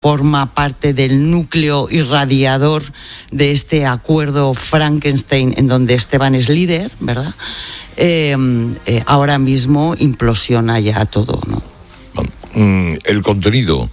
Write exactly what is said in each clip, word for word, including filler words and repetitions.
forma parte del núcleo irradiador de este acuerdo Frankenstein en donde Esteban es líder, ¿verdad? Eh, eh, ahora mismo implosiona ya todo, ¿no? El contenido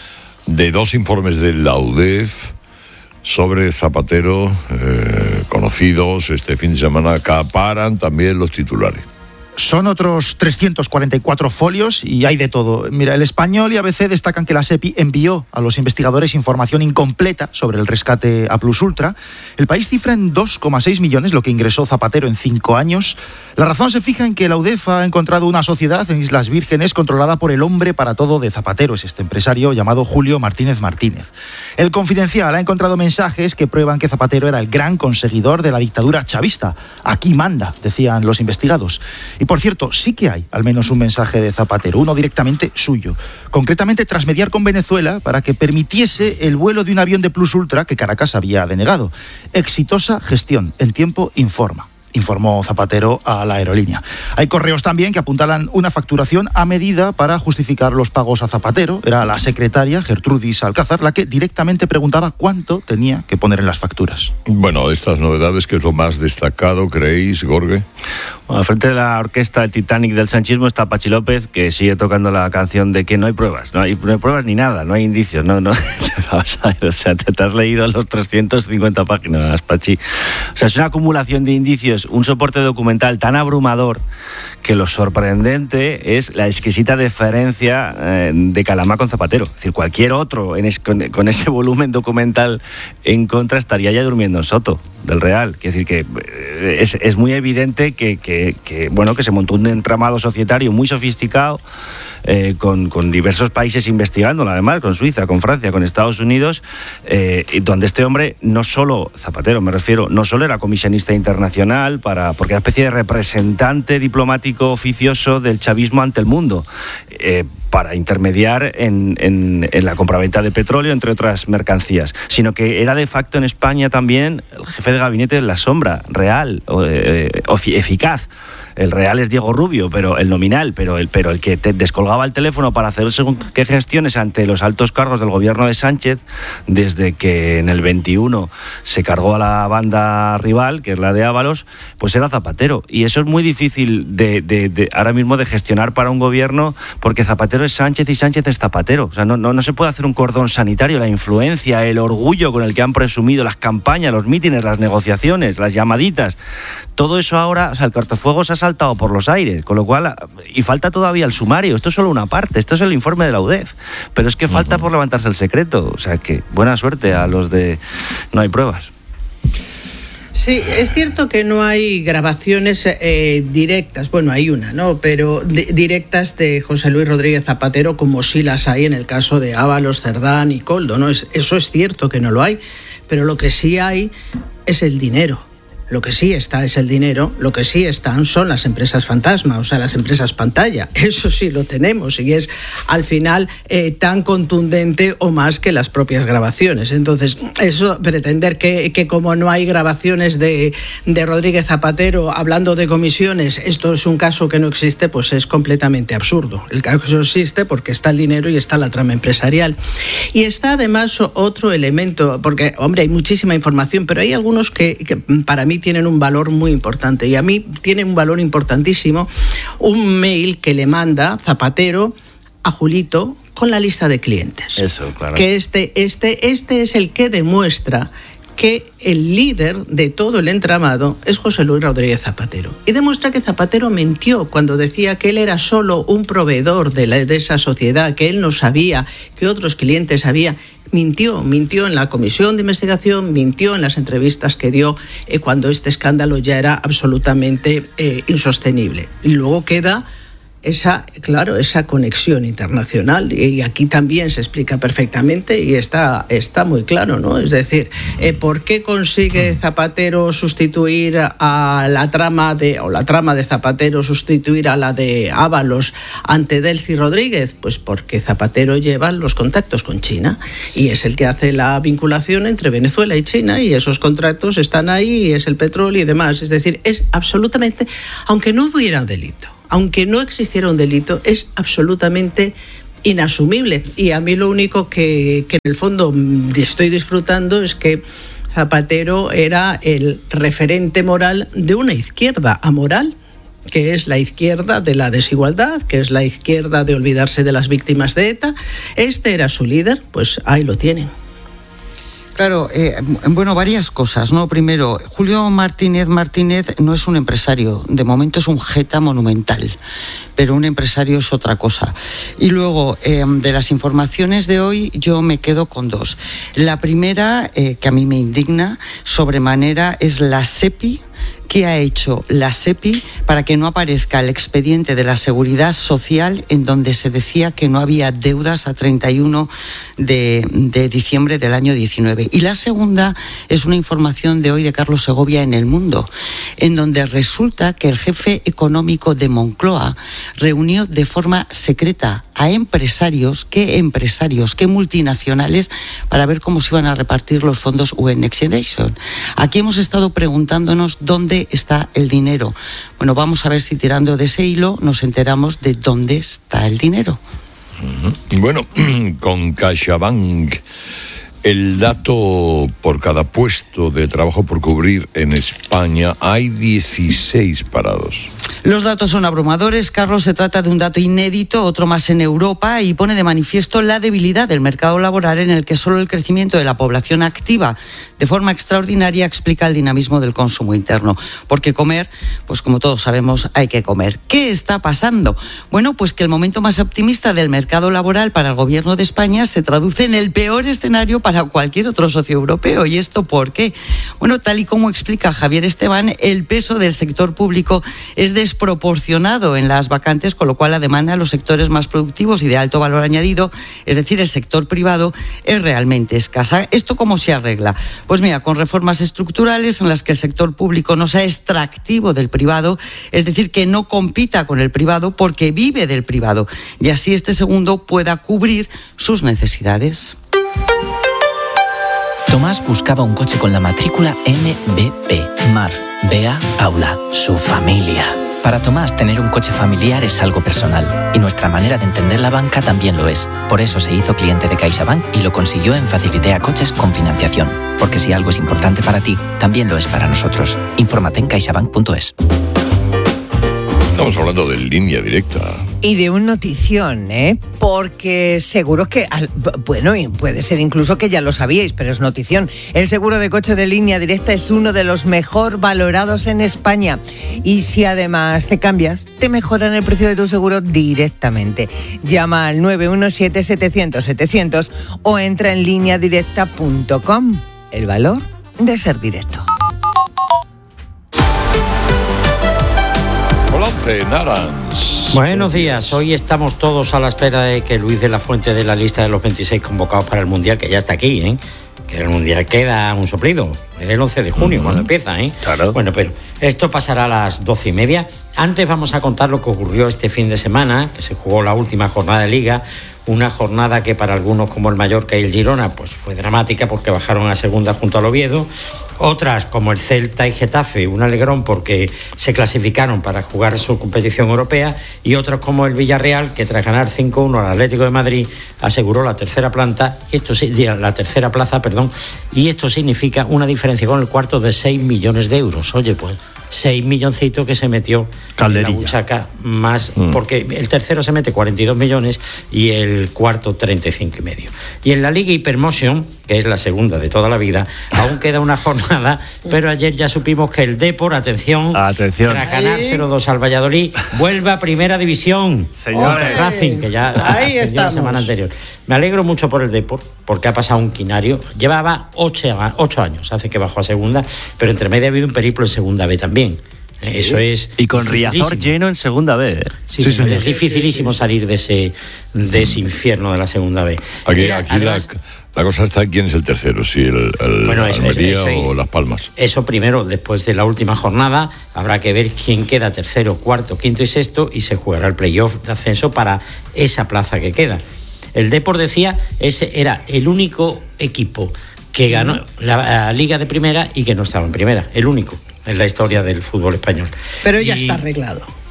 de dos informes de la U D E F sobre Zapatero, eh, conocidos este fin de semana, acaparan también los titulares. Son otros trescientos cuarenta y cuatro folios y hay de todo. Mira, El Español y A B C destacan que la SEPI envió a los investigadores información incompleta sobre el rescate a Plus Ultra. El País cifra en dos coma seis millones lo que ingresó Zapatero en cinco años. La razón se fija en que la U D E F ha encontrado una sociedad en Islas Vírgenes controlada por el hombre para todo de Zapatero, es este empresario llamado Julio Martínez Martínez. El Confidencial ha encontrado mensajes que prueban que Zapatero era el gran conseguidor de la dictadura chavista. Aquí manda, decían los investigados. Y por cierto, sí que hay al menos un mensaje de Zapatero, uno directamente suyo. Concretamente, tras mediar con Venezuela para que permitiese el vuelo de un avión de Plus Ultra que Caracas había denegado. Exitosa gestión, en tiempo informa, informó Zapatero a la aerolínea. Hay correos también que apuntalan una facturación a medida para justificar los pagos a Zapatero. Era la secretaria, Gertrudis Alcázar, la que directamente preguntaba cuánto tenía que poner en las facturas. Bueno, estas novedades, ¿qué es lo más destacado, creéis, Gorge? Bueno, al frente de la orquesta del Titanic del sanchismo está Pachi López, que sigue tocando la canción de que no hay pruebas, no hay, no hay pruebas ni nada, no hay indicios, no, no. Vamos a ver, o sea, te, te has leído los trescientas cincuenta páginas, Pachi. O sea, es una acumulación de indicios, un soporte documental tan abrumador que lo sorprendente es la exquisita deferencia eh, de Calamá con Zapatero. Es decir, cualquier otro en es, con, con ese volumen documental en contra estaría ya durmiendo en Soto del Real. Quiere decir que eh, es, es muy evidente que, que, que, bueno, que se montó un entramado societario muy sofisticado eh, con, con diversos países investigándolo, además, con Suiza, con Francia, con Estados Unidos, eh, donde este hombre, no solo, Zapatero me refiero, no solo era comisionista internacional, para, porque era una especie de representante diplomático oficioso del chavismo ante el mundo, eh, para intermediar en, en, en la compraventa de petróleo, entre otras mercancías, sino que era de facto en España también el jefe de gabinete de la sombra, real, eh, eficaz. El real es Diego Rubio, pero el nominal, pero el, pero el que te descolgaba el teléfono para hacer según qué gestiones ante los altos cargos del gobierno de Sánchez, desde que en el veintiuno se cargó a la banda rival, que es la de Ábalos, pues era Zapatero. Y eso es muy difícil de, de, de ahora mismo de gestionar para un gobierno, porque Zapatero es Sánchez y Sánchez es Zapatero. O sea, no, no, no se puede hacer un cordón sanitario. La influencia, el orgullo con el que han presumido las campañas, los mítines, las negociaciones, las llamaditas, todo eso ahora, o sea, el cortafuegos ha saltado por los aires, con lo cual, y falta todavía el sumario. Esto es solo una parte, esto es el informe de la U D E F, pero es que falta uh-huh. por levantarse el secreto. O sea que buena suerte a los de no hay pruebas. Sí, es cierto que no hay grabaciones eh, directas, bueno, hay una, ¿no? Pero de, directas de José Luis Rodríguez Zapatero, como sí las hay en el caso de Ábalos, Cerdán y Koldo, ¿no? Es, eso es cierto que no lo hay, pero lo que sí hay es el dinero. Lo que sí está es el dinero, lo que sí están son las empresas fantasma, o sea, las empresas pantalla. Eso sí lo tenemos y es al final eh, tan contundente o más que las propias grabaciones. Entonces, eso, pretender que, que como no hay grabaciones de, de Rodríguez Zapatero hablando de comisiones, esto es un caso que no existe, pues es completamente absurdo. El caso existe porque está el dinero y está la trama empresarial. Y está además otro elemento, porque, hombre, hay muchísima información, pero hay algunos que, que para mí tienen un valor muy importante, y a mí tiene un valor importantísimo un mail que le manda Zapatero a Julito con la lista de clientes. Eso, claro. Que este, este, este es el que demuestra que el líder de todo el entramado es José Luis Rodríguez Zapatero. Y demuestra que Zapatero mintió cuando decía que él era solo un proveedor de, la, de esa sociedad, que él no sabía, que otros clientes sabían. Mintió, mintió en la comisión de investigación, mintió en las entrevistas que dio eh, cuando este escándalo ya era absolutamente eh, insostenible. Y luego queda esa, claro, esa conexión internacional, y aquí también se explica perfectamente y está, está muy claro, ¿no? Es decir, eh, ¿por qué consigue Zapatero sustituir a la trama de, o la trama de Zapatero sustituir a la de Ábalos ante Delcy Rodríguez? Pues porque Zapatero lleva los contactos con China y es el que hace la vinculación entre Venezuela y China, y esos contratos están ahí, y es el petróleo y demás. Es decir, es absolutamente, aunque no hubiera delito, aunque no existiera un delito, es absolutamente inasumible. Y a mí lo único que, que en el fondo estoy disfrutando es que Zapatero era el referente moral de una izquierda amoral, que es la izquierda de la desigualdad, que es la izquierda de olvidarse de las víctimas de ETA. Este era su líder, pues ahí lo tienen. Claro, eh, bueno, varias cosas, ¿no? Primero, Julio Martínez Martínez no es un empresario, de momento es un jeta monumental, pero un empresario es otra cosa. Y luego, eh, de las informaciones de hoy, yo me quedo con dos. La primera, eh, que a mí me indigna sobremanera, es la SEPI. ¿Qué ha hecho la SEPI para que no aparezca el expediente de la Seguridad Social en donde se decía que no había deudas a treinta y uno de diciembre del año diecinueve? Y la segunda es una información de hoy de Carlos Segovia en El Mundo, en donde resulta que el jefe económico de Moncloa reunió de forma secreta a empresarios, ¿qué empresarios, qué multinacionales, para ver cómo se iban a repartir los fondos U N Next Generation? Aquí hemos estado preguntándonos dónde está el dinero. Bueno, vamos a ver si tirando de ese hilo nos enteramos de dónde está el dinero. Bueno, con CaixaBank, el dato por cada puesto de trabajo por cubrir en España, hay dieciséis parados. Los datos son abrumadores, Carlos. Se trata de un dato inédito, otro más en Europa, y pone de manifiesto la debilidad del mercado laboral, en el que solo el crecimiento de la población activa de forma extraordinaria explica el dinamismo del consumo interno. Porque comer, pues como todos sabemos, hay que comer. ¿Qué está pasando? Bueno, pues que el momento más optimista del mercado laboral para el gobierno de España se traduce en el peor escenario para cualquier otro socio europeo. ¿Y esto por qué? Bueno, tal y como explica Javier Esteban, el peso del sector público es de desproporcionado en las vacantes, con lo cual la demanda en los sectores más productivos y de alto valor añadido, es decir, el sector privado, es realmente escasa. ¿Esto cómo se arregla? Pues mira, con reformas estructurales en las que el sector público no sea extractivo del privado, es decir, que no compita con el privado porque vive del privado, y así este segundo pueda cubrir sus necesidades. Tomás buscaba un coche con la matrícula M B P, Mar, Bea, Paula, su familia. Para Tomás, tener un coche familiar es algo personal, y nuestra manera de entender la banca también lo es. Por eso se hizo cliente de CaixaBank y lo consiguió en Facilitea Coches con financiación. Porque si algo es importante para ti, también lo es para nosotros. Infórmate en caixabank punto es. Estamos hablando de Línea Directa. Y de un notición, ¿eh? Porque seguro que, bueno, puede ser incluso que ya lo sabíais, pero es notición. El seguro de coche de Línea Directa es uno de los mejor valorados en España. Y si además te cambias, te mejoran el precio de tu seguro directamente. Llama al nueve uno siete, setecientos, setecientos o entra en línea directa punto com. El valor de ser directo. Buenos días, hoy estamos todos a la espera de que Luis de la Fuente dé la lista de los veintiséis convocados para el Mundial, que ya está aquí, ¿eh? Que el Mundial queda un soplido, es el once de junio uh-huh. cuando empieza, ¿eh? Claro. Bueno, pero esto pasará a las doce y media. Antes vamos a contar lo que ocurrió este fin de semana, que se jugó la última jornada de Liga, una jornada que para algunos como el Mallorca y el Girona pues fue dramática porque bajaron a segunda junto al Oviedo. Otras, como el Celta y Getafe, un alegrón porque se clasificaron para jugar su competición europea, y otros como el Villarreal, que tras ganar cinco uno al Atlético de Madrid aseguró la tercera planta, esto la tercera plaza, perdón, y esto significa una diferencia con el cuarto de seis millones de euros. Oye, pues seis milloncitos que se metió Calderilla. En la buchaca más, mm. porque el tercero se mete cuarenta y dos millones y el cuarto treinta y cinco y medio. Y en la Liga Hypermotion, que es la segunda de toda la vida, aún queda una jornada, pero ayer ya supimos que el Depor, atención, atención. tras ganar cero dos al Valladolid, vuelve a Primera División. Señores. Racing, que ya ahí está la semana anterior. Me alegro mucho por el Depor, porque ha pasado un quinario. Llevaba ocho, ocho años, hace que bajó a segunda, pero entre medio ha habido un periplo en segunda B también. Sí. Eso es. Y con Riazor lleno en segunda B. Sí, sí, sí, es dificilísimo salir de ese, de ese infierno de la segunda B. Aquí, Mira, aquí además, la, la cosa está quién es el tercero, si el, el bueno, eso, Almería eso, eso, o Las Palmas. Eso primero, después de la última jornada, habrá que ver quién queda tercero, cuarto, quinto y sexto, y se jugará el playoff de ascenso para esa plaza que queda. El Depor, decía, ese era el único equipo que ganó la, la Liga de Primera y que no estaba en Primera, el único en la historia del fútbol español. Pero ya y, está arreglado.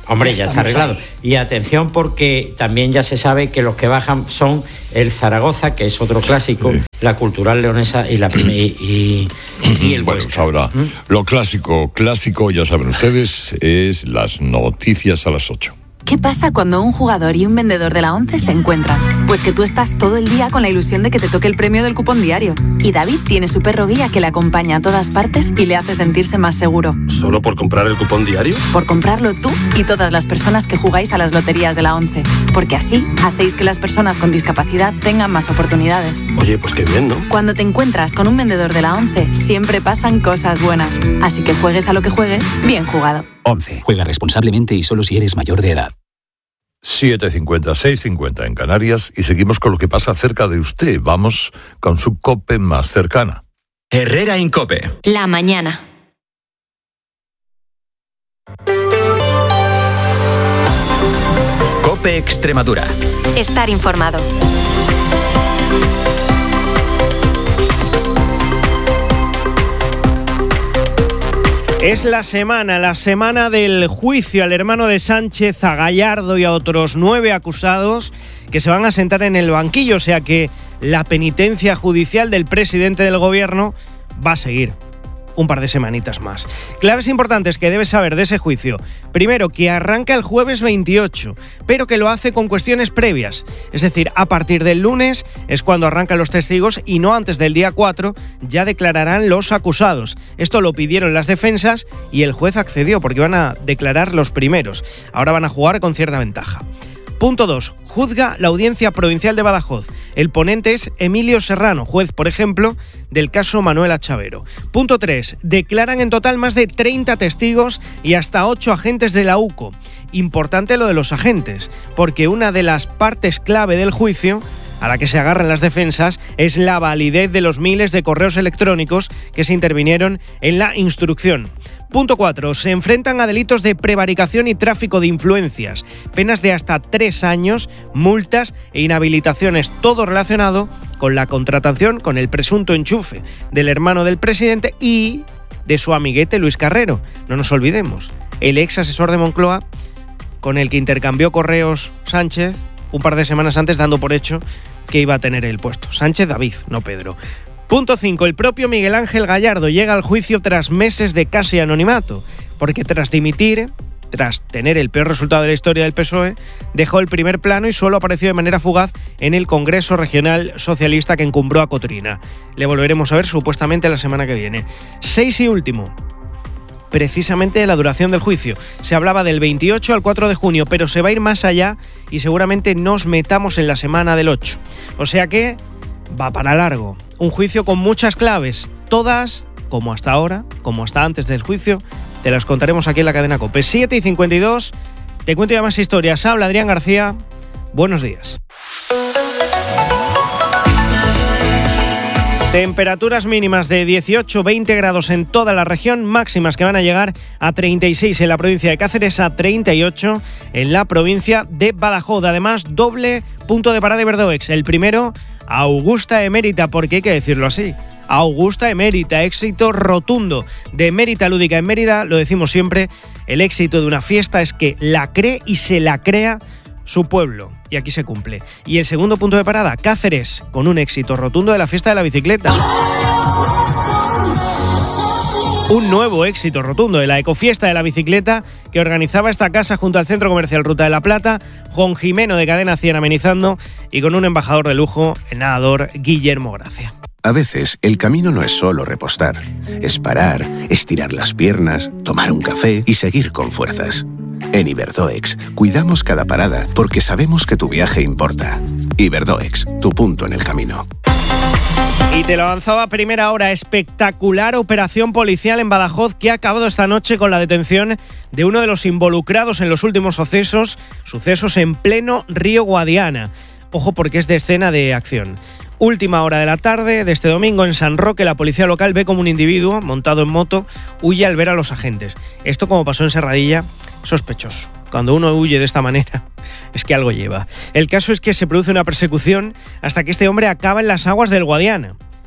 Hombre, ya, ya está arreglado. Ahí. Y atención, porque también ya se sabe que los que bajan son el Zaragoza, que es otro clásico, sí. la Cultural Leonesa y, la, y, y, y el Bueno, Huesca. pues ahora, ¿Mm? lo clásico, clásico, ya saben ustedes, es las noticias a las ocho. ¿Qué pasa cuando un jugador y un vendedor de la ONCE se encuentran? Pues que tú estás todo el día con la ilusión de que te toque el premio del cupón diario. Y David tiene su perro guía que le acompaña a todas partes y le hace sentirse más seguro. ¿Solo por comprar el cupón diario? Por comprarlo tú y todas las personas que jugáis a las loterías de la ONCE. Porque así hacéis que las personas con discapacidad tengan más oportunidades. Oye, pues qué bien, ¿no? Cuando te encuentras con un vendedor de la ONCE, siempre pasan cosas buenas. Así que juegues a lo que juegues, bien jugado. ONCE. Juega responsablemente y solo si eres mayor de edad. siete cincuenta, seis cincuenta en Canarias y seguimos con lo que pasa cerca de usted. Vamos con su COPE más cercana. Herrera Incope. La mañana. COPE Extremadura. Estar informado. Es la semana, la semana del juicio al hermano de Sánchez, a Gallardo y a otros nueve acusados que se van a sentar en el banquillo, o sea que la penitencia judicial del presidente del gobierno va a seguir un par de semanitas más. Claves importantes que debes saber de ese juicio. Primero, que arranca el jueves veintiocho, pero que lo hace con cuestiones previas. Es decir, a partir del lunes es cuando arrancan los testigos y no antes del día cuatro ya declararán los acusados. Esto lo pidieron las defensas y el juez accedió porque van a declarar los primeros. Ahora van a jugar con cierta ventaja. Punto dos. Juzga la Audiencia Provincial de Badajoz. El ponente es Emilio Serrano, juez, por ejemplo, del caso Manuela Chavero. Punto tres. Declaran en total más de treinta testigos y hasta ocho agentes de la U C O. Importante lo de los agentes, porque una de las partes clave del juicio a la que se agarran las defensas es la validez de los miles de correos electrónicos que se intervinieron en la instrucción. Punto cuatro. Se enfrentan a delitos de prevaricación y tráfico de influencias. Penas de hasta tres años, multas e inhabilitaciones, todo relacionado con la contratación, con el presunto enchufe del hermano del presidente y de su amiguete Luis Carrero. No nos olvidemos, el ex asesor de Moncloa con el que intercambió correos Sánchez un par de semanas antes, dando por hecho que iba a tener el puesto. Sánchez David, no Pedro. Punto cinco. El propio Miguel Ángel Gallardo llega al juicio tras meses de casi anonimato, porque tras dimitir, tras tener el peor resultado de la historia del P S O E, dejó el primer plano y solo apareció de manera fugaz en el Congreso Regional Socialista que encumbró a Cotrina. Le volveremos a ver supuestamente la semana que viene. Seis y último. Precisamente la duración del juicio. Se hablaba del veintiocho al cuatro de junio, pero se va a ir más allá y seguramente nos metamos en la semana del ocho. O sea que va para largo. Un juicio con muchas claves, todas, como hasta ahora, como hasta antes del juicio, te las contaremos aquí en la cadena COPE. siete y cincuenta y dos, te cuento ya más historias. Habla Adrián García, buenos días. Temperaturas mínimas de dieciocho a veinte grados en toda la región, máximas que van a llegar a treinta y seis en la provincia de Cáceres, a treinta y ocho en la provincia de Badajoz. Además, doble punto de parada de Verdoex. El primero, Augusta Emérita, porque hay que decirlo así. Augusta Emérita, éxito rotundo de Emérita Lúdica en Mérida. Lo decimos siempre, el éxito de una fiesta es que la cree y se la crea su pueblo, y aquí se cumple. Y el segundo punto de parada, Cáceres, con un éxito rotundo de la fiesta de la bicicleta. Un nuevo éxito rotundo de la ecofiesta de la bicicleta que organizaba esta casa junto al Centro Comercial Ruta de la Plata, Juan Jimeno de Cadena cien amenizando y con un embajador de lujo, el nadador Guillermo Gracia. A veces el camino no es solo repostar, es parar, estirar las piernas, tomar un café y seguir con fuerzas. En Iberdoex cuidamos cada parada porque sabemos que tu viaje importa. Iberdoex, tu punto en el camino. Y te lo avanzaba a primera hora, espectacular operación policial en Badajoz que ha acabado esta noche con la detención de uno de los involucrados en los últimos sucesos, sucesos en pleno Río Guadiana. Ojo porque es de escena de acción. Última hora de la tarde de este domingo en San Roque, la policía local ve como un individuo montado en moto huye al ver a los agentes. Esto, como pasó en Serradilla, sospechoso. Cuando uno huye de esta manera, es que algo lleva. El caso es que se produce una persecución hasta que este hombre acaba en las aguas del Guadiana.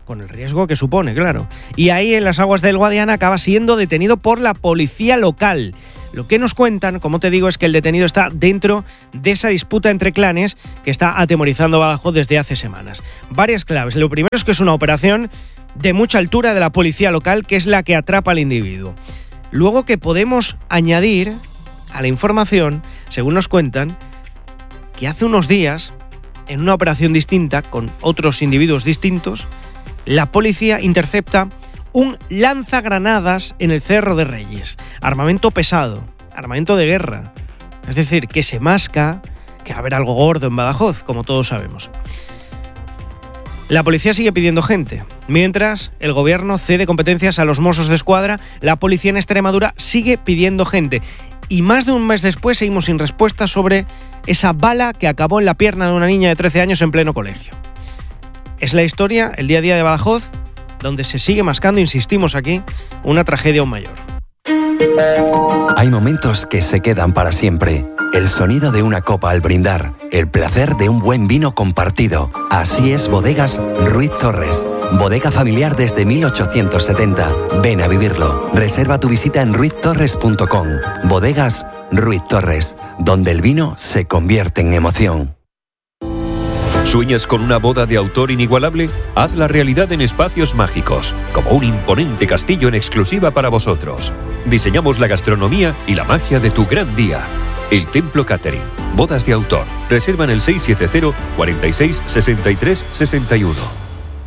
con el riesgo que supone, claro. Y ahí en las aguas del Guadiana acaba siendo detenido por la policía local. Lo que nos cuentan, como te digo, es que el detenido está dentro de esa disputa entre clanes que está atemorizando Badajoz desde hace semanas. Varias claves. Lo primero es que es una operación de mucha altura de la policía local, que es la que atrapa al individuo. Luego que podemos añadir a la información, según nos cuentan, que hace unos días, en una operación distinta, con otros individuos distintos, la policía intercepta un lanzagranadas en el Cerro de Reyes. Armamento pesado, armamento de guerra. Es decir, que se masca que va a haber algo gordo en Badajoz, como todos sabemos. La policía sigue pidiendo gente. Mientras el gobierno cede competencias a los Mossos de Escuadra, la policía en Extremadura sigue pidiendo gente. Y más de un mes después seguimos sin respuesta sobre esa bala que acabó en la pierna de una niña de trece años en pleno colegio. Es la historia, el día a día de Badajoz, donde se sigue mascando, insistimos aquí, una tragedia aún mayor. Hay momentos que se quedan para siempre. El sonido de una copa al brindar, el placer de un buen vino compartido. Así es Bodegas Ruiz Torres. Bodega familiar desde mil ochocientos setenta. Ven a vivirlo. Reserva tu visita en ruiz torres punto com. Bodegas Ruiz Torres, donde el vino se convierte en emoción. ¿Sueñas con una boda de autor inigualable? Hazla realidad en Espacios Mágicos, como un imponente castillo en exclusiva para vosotros. Diseñamos la gastronomía y la magia de tu gran día. El Templo Catering. Bodas de autor. Reserva en el seis siete cero, cuarenta y seis, sesenta y tres, sesenta y uno.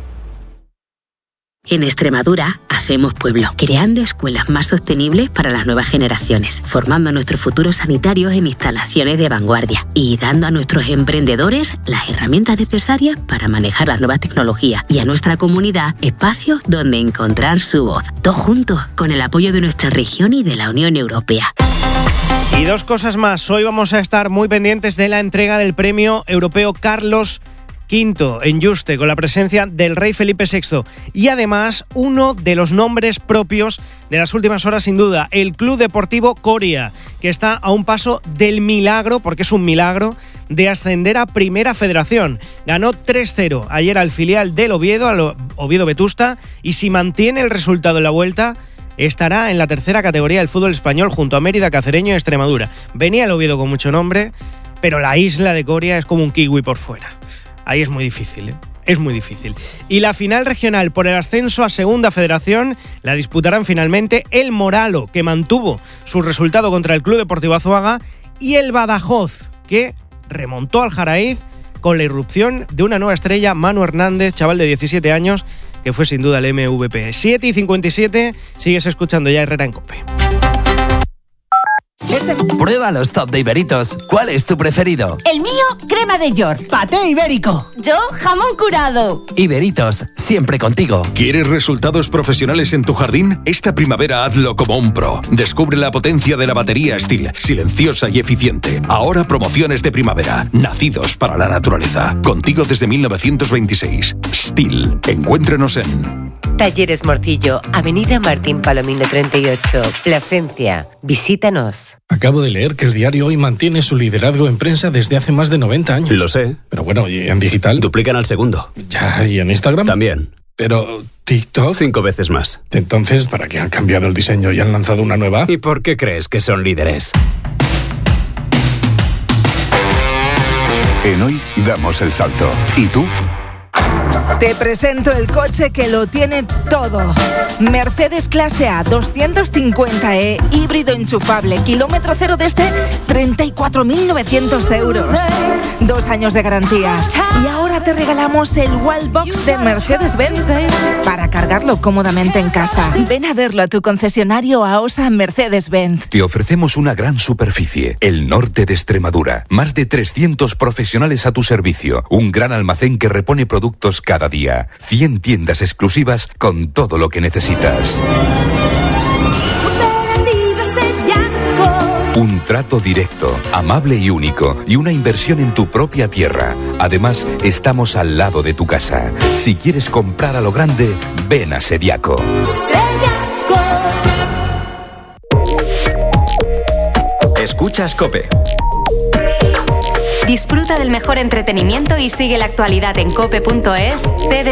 En Extremadura hacemos pueblo, creando escuelas más sostenibles para las nuevas generaciones, formando a nuestros futuros sanitarios en instalaciones de vanguardia y dando a nuestros emprendedores las herramientas necesarias para manejar las nuevas tecnologías y a nuestra comunidad espacios donde encontrar su voz. Todos juntos, con el apoyo de nuestra región y de la Unión Europea. Y dos cosas más. Hoy vamos a estar muy pendientes de la entrega del Premio Europeo Carlos Quinto en Yuste, con la presencia del rey Felipe sexto. Y además, uno de los nombres propios de las últimas horas, sin duda, el Club Deportivo Coria, que está a un paso del milagro, porque es un milagro, de ascender a Primera Federación. Ganó tres cero ayer al filial del Oviedo, al Oviedo Vetusta, y si mantiene el resultado en la vuelta, estará en la tercera categoría del fútbol español junto a Mérida, Cacereño y Extremadura. Venía el Oviedo con mucho nombre, pero la isla de Coria es como un kiwi por fuera. Ahí es muy difícil, ¿eh? Es muy difícil. Y la final regional por el ascenso a Segunda Federación la disputarán finalmente el Moralo, que mantuvo su resultado contra el Club Deportivo Azuaga, y el Badajoz, que remontó al Jaraíz con la irrupción de una nueva estrella, Manu Hernández, chaval de diecisiete años, que fue sin duda el M V P. siete y cincuenta y siete, sigues escuchando ya Herrera en COPE. Prueba los top de Iberitos. ¿Cuál es tu preferido? El mío, crema de York. ¡Paté ibérico! Yo, jamón curado. Iberitos, siempre contigo. ¿Quieres resultados profesionales en tu jardín? Esta primavera hazlo como un pro. Descubre la potencia de la batería Stihl, silenciosa y eficiente. Ahora promociones de primavera, nacidos para la naturaleza. Contigo desde mil novecientos veintiséis. Stihl. Encuéntrenos en Talleres Morcillo, Avenida Martín Palomino treinta y ocho, Plasencia. Visítanos. Acabo de leer que el diario Hoy mantiene su liderazgo en prensa desde hace más de noventa años. Lo sé. Pero bueno, ¿y en digital? Duplican al segundo. Ya, ¿y en Instagram? También. Pero TikTok... Cinco veces más. Entonces, ¿para qué han cambiado el diseño y han lanzado una nueva? ¿Y por qué crees que son líderes? En Hoy damos el salto. ¿Y tú? Te presento el coche que lo tiene todo. Mercedes Clase A doscientos cincuenta E, híbrido enchufable, kilómetro cero desde treinta y cuatro mil novecientos euros. Dos años de garantía. Y ahora te regalamos el Wallbox de Mercedes-Benz para cargarlo cómodamente en casa. Ven a verlo a tu concesionario AOSA Mercedes-Benz. Te ofrecemos una gran superficie, el norte de Extremadura. Más de trescientos profesionales a tu servicio. Un gran almacén que repone productos cada día. cien tiendas exclusivas con todo lo que necesitas. Un trato directo, amable y único, y una inversión en tu propia tierra. Además, estamos al lado de tu casa. Si quieres comprar a lo grande, ven a Sediaco. Escuchas COPE. Disfruta del mejor entretenimiento y sigue la actualidad en cope punto es. Te